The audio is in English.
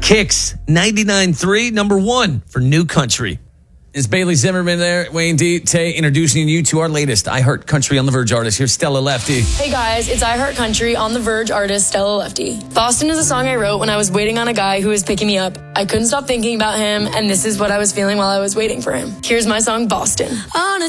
Kicks 99.3, number one for New Country. Is Bailey Zimmerman there? Wayne D. Tay introducing you to our latest I Heart Country on the Verge artist. Here's Stella Lefty. Hey guys, it's I Heart Country on the Verge artist Stella Lefty. Boston is a song I wrote when I was waiting on a guy who was picking me up. I couldn't stop thinking about him, and this is what I was feeling while I was waiting for him. Here's my song, Boston. On a